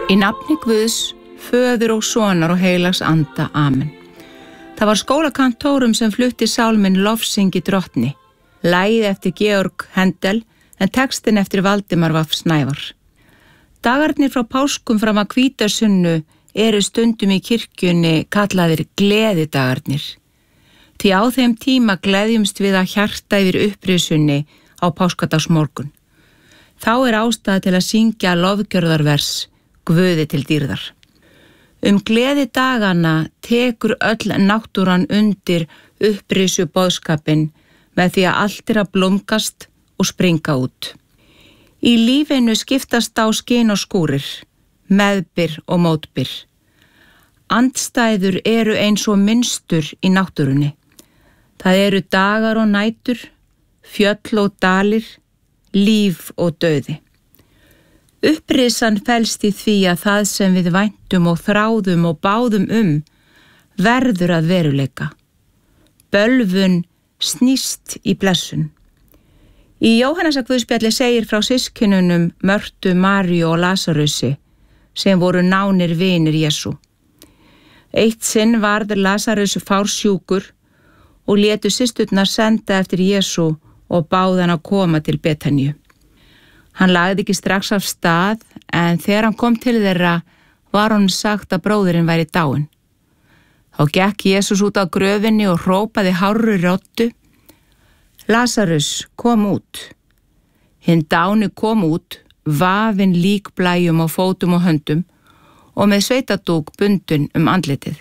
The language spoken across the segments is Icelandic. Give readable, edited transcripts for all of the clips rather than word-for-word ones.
Í nafni Guðs, Föður og Sonar og heilags anda. Amen. Það var skólakantórum sem flutti sálminn Lofsingi drottni, lagið eftir Georg Händel en textin eftir Valdimar Vaff Snævar. Dagarnir frá páskum fram að hvítasunnu eru stundum í kirkjunni kallaðir gleðidagarnir. Því á þeim tíma gleðjumst við að hjarta yfir upprisunni á páskadagsmorgun. Þá er ástæða til að syngja lofgjörðarvers Guði til dýrðar. Gleði dagana tekur öll náttúran undir upprisu boðskapin með því að allt er að blómgast og springa út. Í lífinu skiptast á skin og skúrir, meðbyr og mótbyr. Andstæður eru eins og mynstur í náttúrunni. Það eru dagar og nætur, fjöll og dalir, líf og dauði. Upprisan felst í því að það sem við væntum og þráðum og báðum verður að veruleika. Bölvun snýst í blessun. Í Jóhannesarguðspjalli segir frá systkinunum Mörtu, Maríu og Lasarusi sem voru nánir vinir Jesú. Eitt sinn varð Lasarus fársjúkur og létu systurnar senda eftir Jesú og báðu hann að koma til Betaníu. Hann lagði ekki strax af stað en þegar hann kom til þeirra var honum sagt að bróðirinn væri dáinn. Þá gekk Jesús út á gröfinni og hrópaði hárri röddu: Lasarus, kom út. Hinn dáni kom út, vafinn líkblæjum á fótum og höndum og með sveitadúk bundinn andlitið.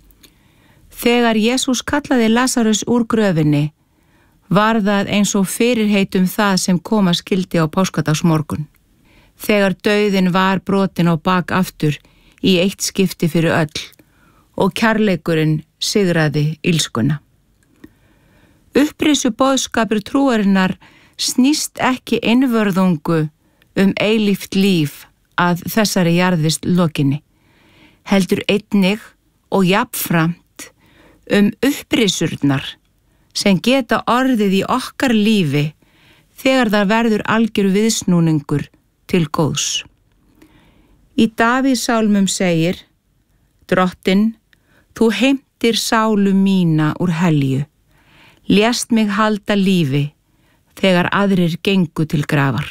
Þegar Jesús kallaði Lasarus úr gröfinni var það eins og fyrirheitum það sem koma skildi á páskadagsmorgun. Þegar dauðinn var brotin á bak aftur í eitt skipti fyrir öll og kærleikurinn sigraði ilskuna. Upprisu boðskapur trúarinnar snýst ekki einvörðungu eilíft líf að þessari jarðvist lokinni, heldur einnig og jafnframt upprisurnar sem geta orðið í okkar lífi þegar það verður algjör viðsnúningur til góðs. Í Davíðssálmum segir: Drottinn, þú heimtir sálu mína úr helju, lést mig halda lífi þegar aðrir gengu til grafar.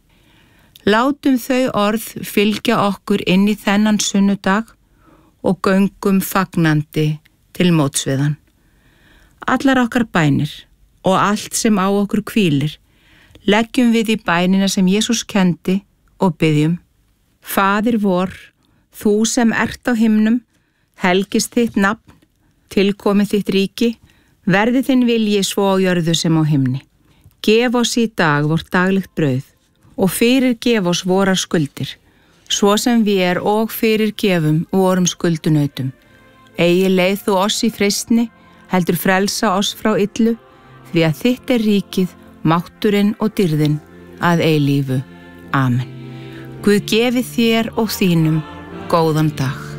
Látum þau orð fylgja okkur inn í þennan sunnudag og göngum fagnandi til móts við hann. Allar okkar bænir og allt sem á okkur hvílir leggjum við í bænina sem Jesús kendi og biðjum: Faðir vor, þú sem ert á himnum, helgist þitt nafn, tilkomi þitt ríki, verði þinn vilji svo á jörðu sem á himni. Gef oss í dag vort daglegt brauð og fyrirgef oss vorar skuldir, svo sem við og fyrirgefum vorum skuldunautum. Eigi leið þú oss í freistni, heldur frelsa oss frá illu, því að þitt ríkið, mátturinn og dýrðin að eilífu. Amen. Guð gefi þér og þínum góðan dag.